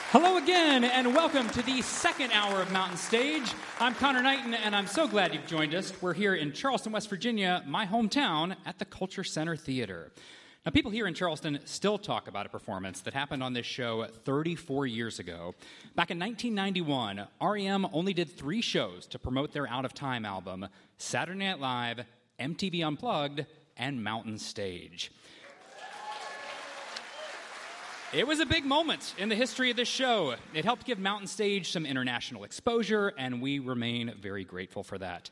Hello again, and welcome to the second hour of Mountain Stage. I'm Connor Knighton, and I'm so glad you've joined us. We're here in Charleston, West Virginia, my hometown, at the Culture Center Theater. Now, people here in Charleston still talk about a performance that happened on this show 34 years ago. Back in 1991, REM only did 3 shows to promote their Out of Time album: Saturday Night Live, MTV Unplugged, and Mountain Stage. It was a big moment in the history of this show. It helped give Mountain Stage some international exposure, and we remain very grateful for that.